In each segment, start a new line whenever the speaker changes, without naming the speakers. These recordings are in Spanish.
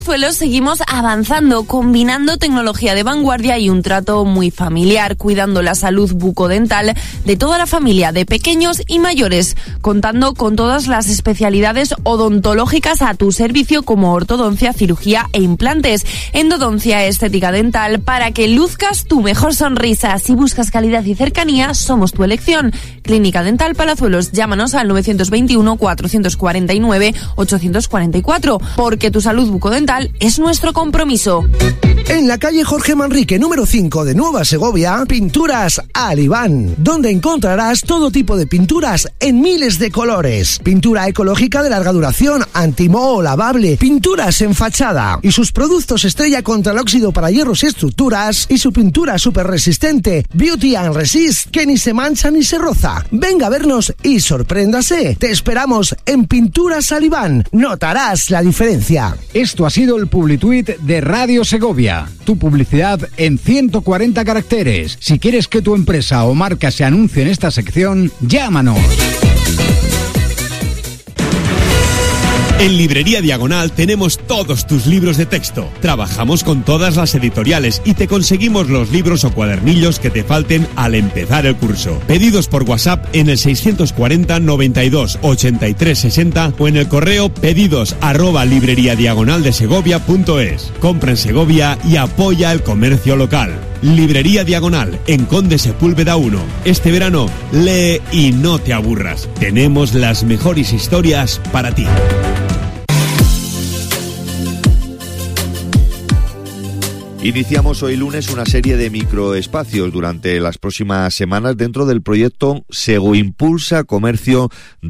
Suelos seguimos avanzando, combinando tecnología de vanguardia y un trato muy familiar, cuidando la salud bucodental de toda la familia, de pequeños y mayores, contando con todas las especialidades odontológicas a tu servicio, como ortodoncia, cirugía e implantes, endodoncia, estética dental, para que luzcas tu mejor sonrisa. Si buscas calidad y cercanía, somos tu elección. Clínica Dental Palazuelos, llámanos al 921 449 844, porque tu salud bucodental es nuestro compromiso.
En la calle Jorge Manrique, número 5 de Nueva Segovia, Pinturas Alibán, donde encontrarás todo tipo de pinturas en miles de colores. Pintura ecológica de larga duración, antimoho, lavable, pinturas en fachada y sus productos estrella contra el óxido para hierros y estructuras, y su pintura súper resistente, Beauty and Resist, que ni se mancha ni se roza. Venga a vernos y sorpréndase. Te esperamos en Pinturas Alibán. Notarás la diferencia.
Esto ha sido el Publituit de Radio Segovia. Tu publicidad en 140 caracteres. Si quieres que tu empresa o marca se anuncie en esta sección, llámanos.
En Librería Diagonal tenemos todos tus libros de texto. Trabajamos con todas las editoriales y te conseguimos los libros o cuadernillos que te falten al empezar el curso. Pedidos por WhatsApp en el 640 92 83 60 o en el correo pedidos@libreriadiagonaldesegovia.es. Compra en Segovia y apoya el comercio local. Librería Diagonal, en Conde Sepúlveda 1. Este verano, lee y no te aburras. Tenemos las mejores historias para ti.
Iniciamos hoy lunes una serie de microespacios durante las próximas semanas dentro del proyecto Segoimpulsa Comercio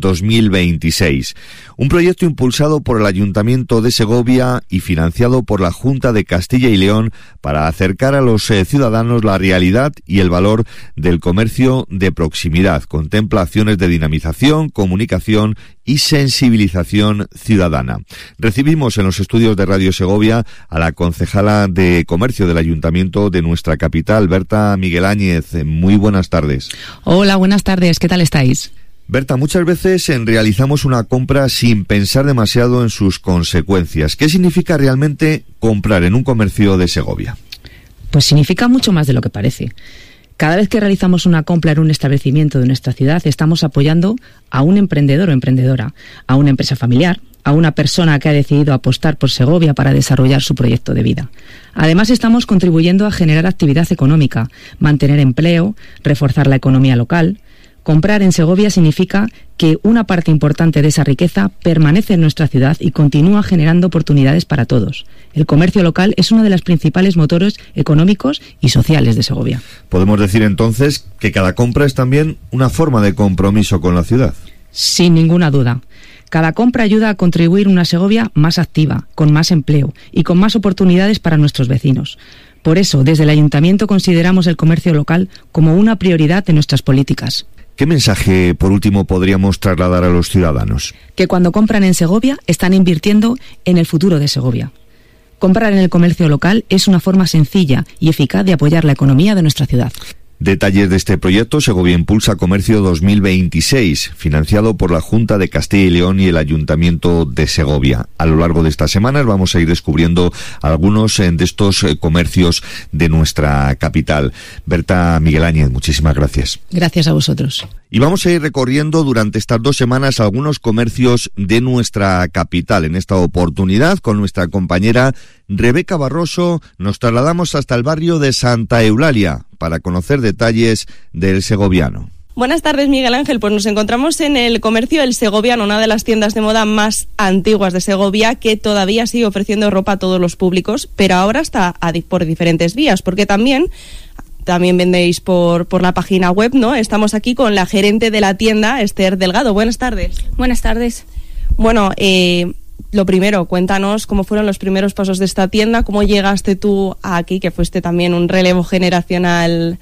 2026. Un proyecto impulsado por el Ayuntamiento de Segovia y financiado por la Junta de Castilla y León para acercar a los ciudadanos la realidad y el valor del comercio de proximidad. Contempla acciones de dinamización, comunicación y sensibilización ciudadana. Recibimos en los estudios de Radio Segovia a la concejala de Comercio del Ayuntamiento de nuestra capital, Berta Miguel Áñez. Muy buenas tardes.
Hola, buenas tardes. ¿Qué tal estáis?
Berta, muchas veces realizamos una compra sin pensar demasiado en sus consecuencias. ¿Qué significa realmente comprar en un comercio de Segovia?
Pues significa mucho más de lo que parece. Cada vez que realizamos una compra en un establecimiento de nuestra ciudad, estamos apoyando a un emprendedor o emprendedora, a una empresa familiar, a una persona que ha decidido apostar por Segovia para desarrollar su proyecto de vida. Además, estamos contribuyendo a generar actividad económica, mantener empleo, reforzar la economía local. Comprar en Segovia significa que una parte importante de esa riqueza permanece en nuestra ciudad y continúa generando oportunidades para todos. El comercio local es uno de los principales motores económicos y sociales de Segovia.
Podemos decir entonces que cada compra es también una forma de compromiso con la ciudad.
Sin ninguna duda. Cada compra ayuda a contribuir a una Segovia más activa, con más empleo y con más oportunidades para nuestros vecinos. Por eso, desde el Ayuntamiento consideramos el comercio local como una prioridad de nuestras políticas.
¿Qué mensaje, por último, podríamos trasladar a los ciudadanos?
Que cuando compran en Segovia, están invirtiendo en el futuro de Segovia. Comprar en el comercio local es una forma sencilla y eficaz de apoyar la economía de nuestra ciudad.
Detalles de este proyecto Segovia Impulsa Comercio 2026, financiado por la Junta de Castilla y León y el Ayuntamiento de Segovia. A lo largo de estas semanas vamos a ir descubriendo algunos de estos comercios de nuestra capital. Berta Miguel Áñez, muchísimas gracias.
Gracias a vosotros.
Y vamos a ir recorriendo durante estas 2 semanas algunos comercios de nuestra capital. En esta oportunidad, con nuestra compañera Rebeca Barroso, nos trasladamos hasta el barrio de Santa Eulalia para conocer detalles del segoviano.
Buenas tardes, Miguel Ángel. Pues nos encontramos en el comercio El Segoviano, una de las tiendas de moda más antiguas de Segovia, que todavía sigue ofreciendo ropa a todos los públicos, pero ahora está por diferentes vías, porque también vendéis por la página web, ¿no? Estamos aquí con la gerente de la tienda, Esther Delgado. Buenas tardes.
Buenas tardes.
Bueno, lo primero, cuéntanos cómo fueron los primeros pasos de esta tienda, cómo llegaste tú aquí, que fuiste también un relevo generacional,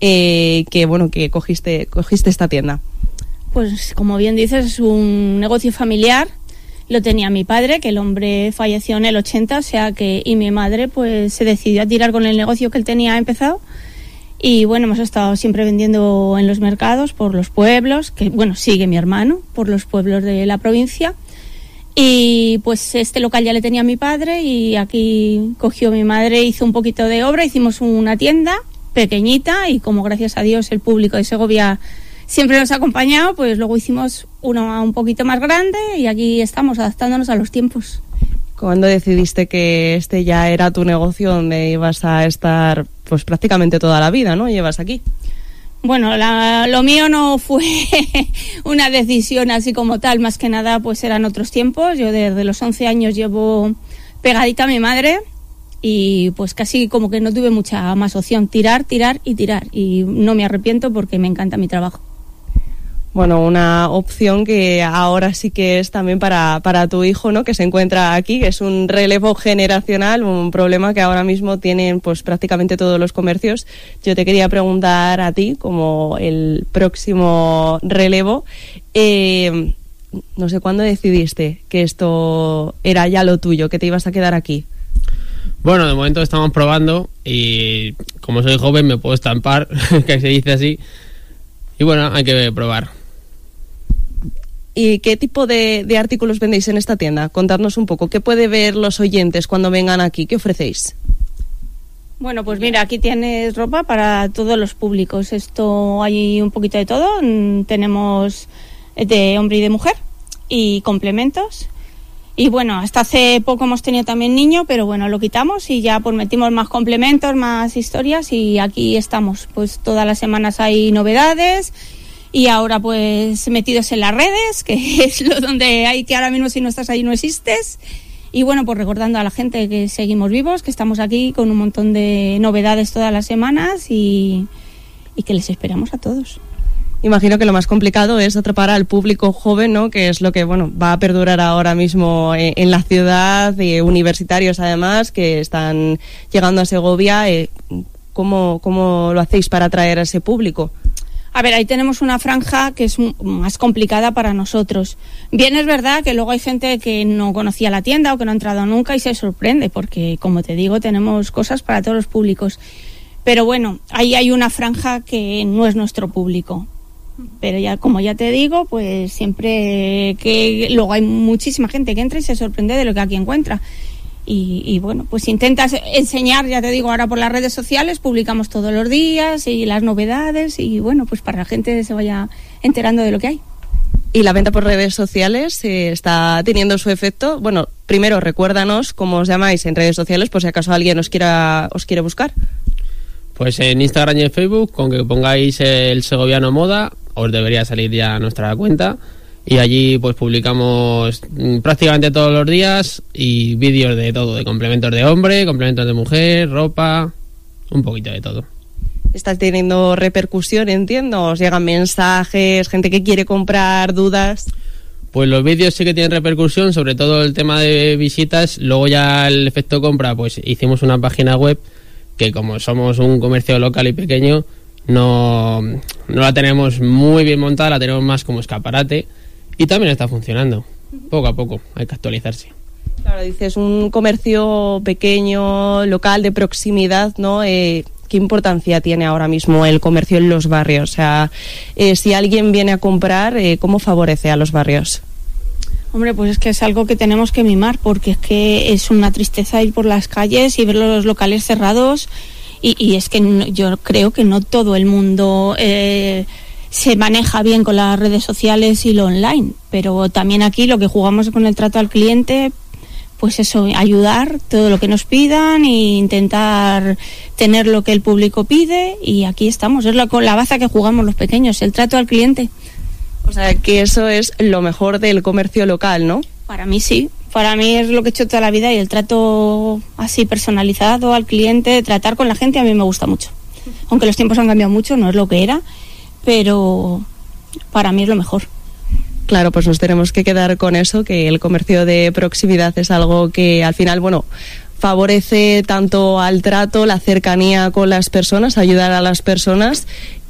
que cogiste esta tienda.
Pues como bien dices, es un negocio familiar. Lo tenía mi padre, que el hombre falleció en el 80, y mi madre pues se decidió a tirar con el negocio que él tenía empezado. Y bueno, hemos estado siempre vendiendo en los mercados, por los pueblos, que bueno, sigue mi hermano, por los pueblos de la provincia. Y pues este local ya le tenía a mi padre y aquí cogió mi madre, hizo un poquito de obra, hicimos una tienda pequeñita y como gracias a Dios el público de Segovia siempre nos ha acompañado, pues luego hicimos una un poquito más grande y aquí estamos adaptándonos a los tiempos.
¿Cuándo decidiste que este ya era tu negocio donde ibas a estar pues prácticamente toda la vida, ¿no? Llevas aquí.
Bueno, lo mío no fue una decisión así como tal, más que nada pues eran otros tiempos. Yo desde los 11 años llevo pegadita a mi madre y pues casi como que no tuve mucha más opción, tirar y no me arrepiento porque me encanta mi trabajo.
Bueno, una opción que ahora sí que es también para tu hijo, ¿no? Que se encuentra aquí, que es un relevo generacional, un problema que ahora mismo tienen pues prácticamente todos los comercios. Yo te quería preguntar a ti, como el próximo relevo, no sé cuándo decidiste que esto era ya lo tuyo, que te ibas a quedar aquí.
Bueno, de momento estamos probando y como soy joven me puedo estampar, que se dice así, y bueno, hay que probar.
¿Y qué tipo de artículos vendéis en esta tienda? Contadnos un poco. ¿Qué puede ver los oyentes cuando vengan aquí? ¿Qué ofrecéis?
Bueno, pues mira, aquí tienes ropa para todos los públicos. Esto hay un poquito de todo. Tenemos de hombre y de mujer y complementos. Y bueno, hasta hace poco hemos tenido también niño, pero bueno, lo quitamos y ya pues metimos más complementos, más historias y aquí estamos. Pues todas las semanas hay novedades. Y ahora pues metidos en las redes, que es lo donde hay que ahora mismo si no estás ahí no existes. Y bueno, pues recordando a la gente que seguimos vivos, que estamos aquí con un montón de novedades todas las semanas y que les esperamos a todos.
Imagino que lo más complicado es atrapar al público joven, ¿no? Que es lo que bueno va a perdurar ahora mismo en la ciudad, universitarios además, que están llegando a Segovia. ¿Cómo lo hacéis para atraer a ese público?
A ver, ahí tenemos una franja que es más complicada para nosotros. Bien es verdad que luego hay gente que no conocía la tienda o que no ha entrado nunca y se sorprende porque, como te digo, tenemos cosas para todos los públicos. Pero bueno, ahí hay una franja que no es nuestro público. Pero ya, como ya te digo, pues siempre que luego hay muchísima gente que entra y se sorprende de lo que aquí encuentra. Y bueno, pues intentas enseñar, ya te digo, ahora por las redes sociales, publicamos todos los días y las novedades y bueno, pues para la gente se vaya enterando de lo que hay.
¿Y la venta por redes sociales está teniendo su efecto? Bueno, primero recuérdanos cómo os llamáis en redes sociales por si acaso alguien os quiere buscar.
Pues en Instagram y en Facebook, con que pongáis el Segoviano Moda, os debería salir ya nuestra cuenta. Y allí pues publicamos prácticamente todos los días y vídeos de todo, de complementos de hombre, complementos de mujer, ropa, un poquito de todo.
¿Estás teniendo repercusión, entiendo? ¿Os llegan mensajes, gente que quiere comprar, dudas?
Pues los vídeos sí que tienen repercusión, sobre todo el tema de visitas. Luego ya el efecto compra, pues hicimos una página web que como somos un comercio local y pequeño, no la tenemos muy bien montada, la tenemos más como escaparate. Y también está funcionando, poco a poco, hay que actualizarse.
Claro, dices, un comercio pequeño, local, de proximidad, ¿no? ¿Qué importancia tiene ahora mismo el comercio en los barrios? O sea, si alguien viene a comprar, ¿cómo favorece a los barrios?
Hombre, pues es que es algo que tenemos que mimar, porque es que es una tristeza ir por las calles y ver los locales cerrados y es que yo creo que no todo el mundo se maneja bien con las redes sociales y lo online, pero también aquí lo que jugamos con el trato al cliente, pues eso, ayudar todo lo que nos pidan e intentar tener lo que el público pide y aquí estamos, es la baza que jugamos los pequeños, el trato al cliente.
O sea, que eso es lo mejor del comercio local, ¿no?
Para mí sí, para mí es lo que he hecho toda la vida y el trato así personalizado al cliente, tratar con la gente a mí me gusta mucho. Aunque los tiempos han cambiado mucho, no es lo que era, pero para mí es lo mejor.
Claro, pues nos tenemos que quedar con eso, que el comercio de proximidad es algo que al final, bueno, favorece tanto al trato, la cercanía con las personas, ayudar a las personas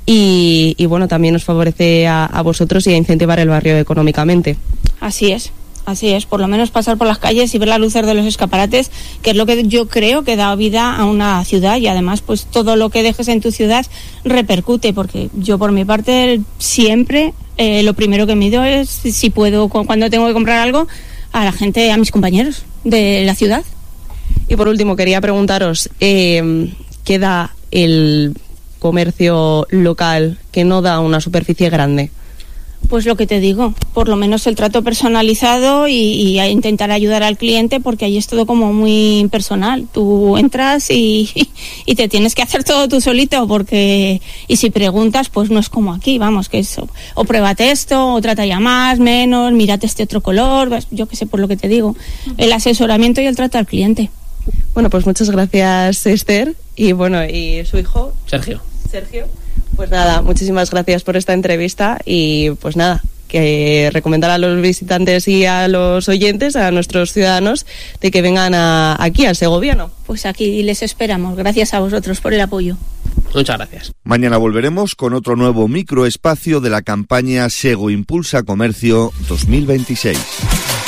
y bueno, también nos favorece a vosotros y a incentivar el barrio económicamente.
Así es, por lo menos pasar por las calles y ver las luces de los escaparates, que es lo que yo creo que da vida a una ciudad y además pues todo lo que dejes en tu ciudad repercute, porque yo por mi parte siempre lo primero que mido es si puedo, cuando tengo que comprar algo, a la gente, a mis compañeros de la ciudad.
Y por último, quería preguntaros, ¿qué da el comercio local que no da una superficie grande?
Pues lo que te digo, por lo menos el trato personalizado y a intentar ayudar al cliente, porque ahí es todo como muy impersonal. Tú entras y te tienes que hacer todo tú solito, porque y si preguntas, pues no es como aquí, vamos, que es o pruébate esto, o trata ya más, menos, mírate este otro color, yo qué sé, por lo que te digo. El asesoramiento y el trato al cliente.
Bueno, pues muchas gracias, Esther, y bueno, y su hijo
Sergio.
Pues nada, muchísimas gracias por esta entrevista y pues nada, que recomendar a los visitantes y a los oyentes, a nuestros ciudadanos, de que vengan aquí al Segoviano.
Pues aquí les esperamos. Gracias a vosotros por el apoyo.
Muchas gracias.
Mañana volveremos con otro nuevo microespacio de la campaña Sego Impulsa Comercio 2026.